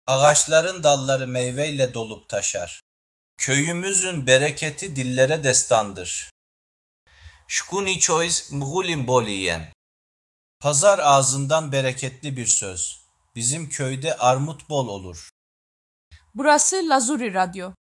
Ağaçların dalları meyveyle dolup taşar. Köyümüzün bereketi dillere destandır. Şkuni çoiz mğulim boliyen. Pazar ağzından bereketli bir söz. Bizim köyde armut bol olur. Burası Lazuri Radyo.